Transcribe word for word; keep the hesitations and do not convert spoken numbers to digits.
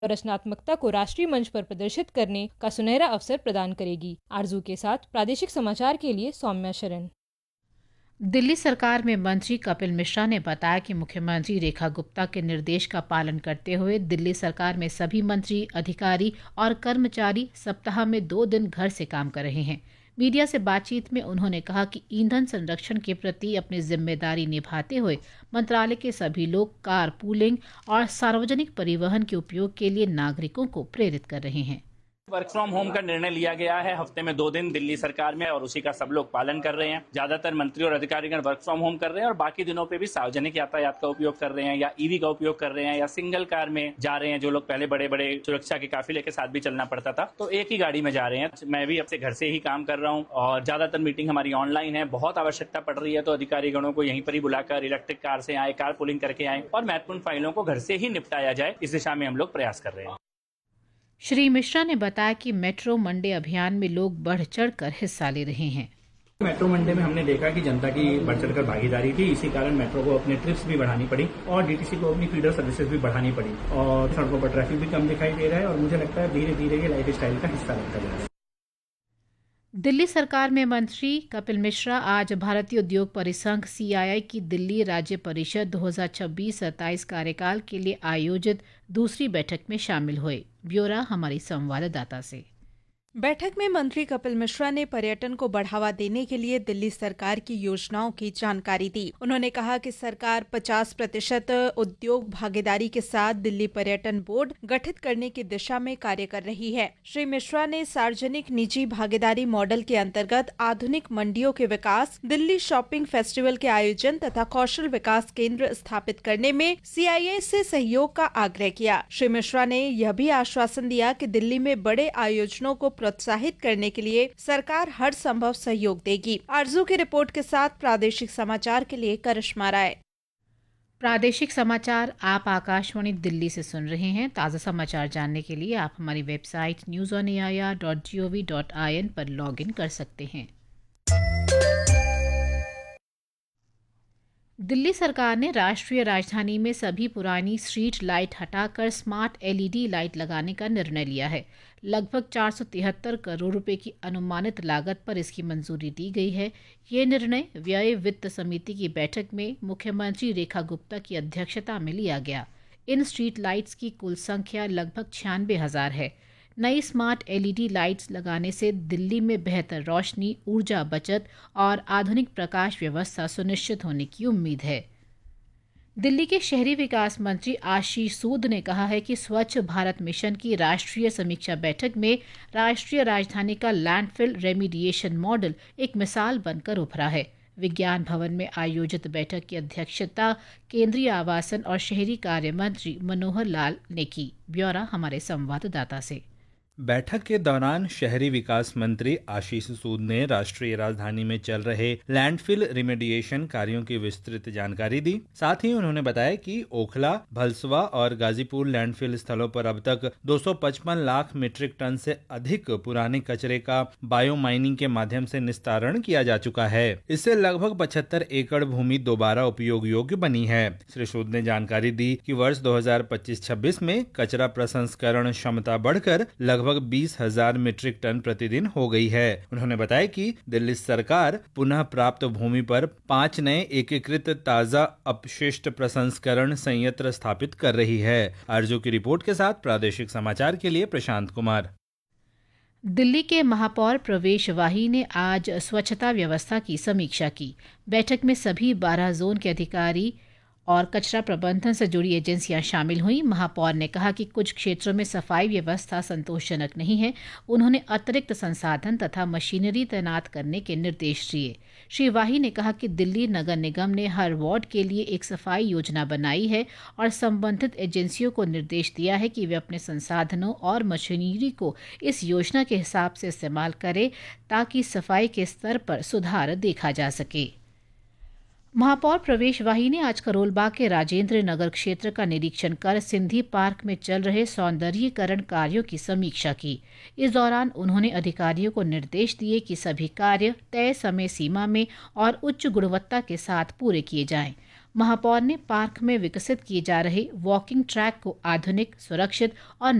और रचनात्मकता को राष्ट्रीय मंच पर प्रदर्शित करने का सुनहरा अवसर प्रदान करेगी। आरजू के साथ प्रादेशिक समाचार के लिए सौम्या शरण। दिल्ली सरकार में मंत्री कपिल मिश्रा ने बताया कि मुख्यमंत्री रेखा गुप्ता के निर्देश का पालन करते हुए दिल्ली सरकार में सभी मंत्री, अधिकारी और कर्मचारी सप्ताह में दो दिन घर से काम कर रहे हैं। मीडिया से बातचीत में उन्होंने कहा कि ईंधन संरक्षण के प्रति अपनी जिम्मेदारी निभाते हुए मंत्रालय के सभी लोग कार पूलिंग और सार्वजनिक परिवहन के उपयोग के लिए नागरिकों को प्रेरित कर रहे हैं। वर्क फ्रॉम होम का निर्णय लिया गया है हफ्ते में दो दिन दिल्ली सरकार में, और उसी का सब लोग पालन कर रहे हैं। ज्यादातर मंत्री और अधिकारीगण वर्क फ्रॉम होम कर रहे हैं और बाकी दिनों पे भी सार्वजनिक यातायात का उपयोग कर रहे हैं, या ईवी का उपयोग कर रहे हैं, या सिंगल कार में जा रहे हैं। जो लोग पहले बड़े बड़े सुरक्षा के काफिले के साथ भी चलना पड़ता था, तो एक ही गाड़ी में जा रहे हैं। मैं भी अपने घर से ही काम कर रहा हूँ और ज्यादातर मीटिंग हमारी ऑनलाइन है। बहुत आवश्यकता पड़ रही है तो अधिकारीगणों को यहीं पर ही बुलाकर इलेक्ट्रिक कार से आए, कार पुलिंग करके आए और महत्वपूर्ण फाइलों को घर से ही निपटाया जाए, इस दिशा में हम लोग प्रयास कर रहे हैं। श्री मिश्रा ने बताया कि मेट्रो मंडे अभियान में लोग बढ़ चढ़कर हिस्सा ले रहे हैं। मेट्रो मंडे में हमने देखा कि जनता की बढ़ चढ़कर भागीदारी थी, इसी कारण मेट्रो को अपने ट्रिप्स भी बढ़ानी पड़ी और डीटीसी को अपनी फीडर सर्विसेज भी बढ़ानी पड़ी और सड़कों पर ट्रैफिक भी कम दिखाई दे रहा है और मुझे लगता है धीरे धीरे ये लाइफ स्टाइल का हिस्सा बनता जा रहा है। दिल्ली सरकार में मंत्री कपिल मिश्रा आज भारतीय उद्योग परिसंघ सीआईआई की दिल्ली राज्य परिषद दो हज़ार छब्बीस सत्ताईस कार्यकाल के लिए आयोजित दूसरी बैठक में शामिल हुए। ब्यौरा हमारी संवाददाता से। बैठक में मंत्री कपिल मिश्रा ने पर्यटन को बढ़ावा देने के लिए दिल्ली सरकार की योजनाओं की जानकारी दी। उन्होंने कहा कि सरकार पचास प्रतिशत उद्योग भागीदारी के साथ दिल्ली पर्यटन बोर्ड गठित करने की दिशा में कार्य कर रही है। श्री मिश्रा ने सार्वजनिक निजी भागीदारी मॉडल के अंतर्गत आधुनिक मंडियों के विकास, दिल्ली शॉपिंग फेस्टिवल के आयोजन तथा कौशल विकास केंद्र स्थापित करने में सीआईआई से सहयोग का आग्रह किया। श्री मिश्रा ने यह भी आश्वासन दिया कि दिल्ली में बड़े आयोजनों को प्रोत्साहित करने के लिए सरकार हर संभव सहयोग देगी। आरजू की रिपोर्ट के साथ प्रादेशिक समाचार के लिए करिश्मा राय। प्रादेशिक समाचार आप आकाशवाणी दिल्ली से सुन रहे हैं। ताज़ा समाचार जानने के लिए आप हमारी website news on A I R dot G O V dot I N पर लॉग इन कर सकते हैं। दिल्ली सरकार ने राष्ट्रीय राजधानी में सभी पुरानी स्ट्रीट लाइट हटाकर स्मार्ट एलईडी लाइट लगाने का निर्णय लिया है। लगभग चार सौ तिहत्तर करोड़ रुपए की अनुमानित लागत पर इसकी मंजूरी दी गई है। ये निर्णय व्यय वित्त समिति की बैठक में मुख्यमंत्री रेखा गुप्ता की अध्यक्षता में लिया गया। इन स्ट्रीट लाइट्स की कुल संख्या लगभग छियानवे हजार है। नई स्मार्ट एलईडी लाइट्स लगाने से दिल्ली में बेहतर रोशनी, ऊर्जा बचत और आधुनिक प्रकाश व्यवस्था सुनिश्चित होने की उम्मीद है। दिल्ली के शहरी विकास मंत्री आशीष सूद ने कहा है कि स्वच्छ भारत मिशन की राष्ट्रीय समीक्षा बैठक में राष्ट्रीय राजधानी का लैंडफिल रेमिडिएशन मॉडल एक मिसाल बनकर उभरा है। विज्ञान भवन में आयोजित बैठक की अध्यक्षता केंद्रीय आवासन और शहरी कार्य मंत्री मनोहर लाल ने की। ब्यौरा हमारे संवाददाता से। बैठक के दौरान शहरी विकास मंत्री आशीष सूद ने राष्ट्रीय राजधानी में चल रहे लैंडफिल रिमेडिएशन कार्यों की विस्तृत जानकारी दी। साथ ही उन्होंने बताया कि ओखला, भलसवा और गाजीपुर लैंडफिल स्थलों पर अब तक दो सौ पचपन लाख मीट्रिक टन से अधिक पुराने कचरे का बायो माइनिंग के माध्यम से निस्तारण किया जा चुका है। इससे लगभग पचहत्तर एकड़ भूमि दोबारा उपयोग योग्य बनी है। श्री सूद ने जानकारी दी कि वर्ष दो हजार पच्चीस छब्बीस में कचरा प्रसंस्करण क्षमता बढ़कर लगभग बीस हजार मीट्रिक टन प्रतिदिन हो गई है। उन्होंने बताया कि दिल्ली सरकार पुनः प्राप्त भूमि पर पांच नए एकीकृत ताजा अपशिष्ट प्रसंस्करण संयंत्र स्थापित कर रही है। आरजू की रिपोर्ट के साथ प्रादेशिक समाचार के लिए प्रशांत कुमार। दिल्ली के महापौर प्रवेश वाही ने आज स्वच्छता व्यवस्था की समीक्षा की। बैठक में सभी बारह जोन के अधिकारी और कचरा प्रबंधन से जुड़ी एजेंसियां शामिल हुई। महापौर ने कहा कि कुछ क्षेत्रों में सफाई व्यवस्था संतोषजनक नहीं है। उन्होंने अतिरिक्त संसाधन तथा मशीनरी तैनात करने के निर्देश दिए। श्री वाही ने कहा कि दिल्ली नगर निगम ने हर वार्ड के लिए एक सफाई योजना बनाई है और संबंधित एजेंसियों को निर्देश दिया है कि वे अपने संसाधनों और मशीनरी को इस योजना के हिसाब से इस्तेमाल करें ताकि सफाई के स्तर पर सुधार देखा जा सके। महापौर प्रवेश वाही ने आज करोलबाग के राजेंद्र नगर क्षेत्र का निरीक्षण कर सिंधी पार्क में चल रहे सौंदर्यीकरण कार्यों की समीक्षा की। इस दौरान उन्होंने अधिकारियों को निर्देश दिए कि सभी कार्य तय समय सीमा में और उच्च गुणवत्ता के साथ पूरे किए जाएं। महापौर ने पार्क में विकसित किए जा रहे वॉकिंग ट्रैक को आधुनिक, सुरक्षित और